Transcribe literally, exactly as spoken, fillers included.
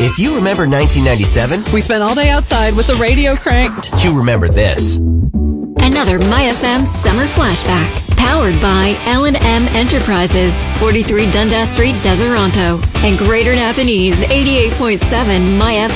If you remember nineteen ninety-seven, we spent all day outside with the radio cranked. You remember this. Another MyFM Summer Flashback. Powered by L and M Enterprises, forty-three Dundas Street, Deseronto. And Greater Napanese, eighty-eight point seven MyFM.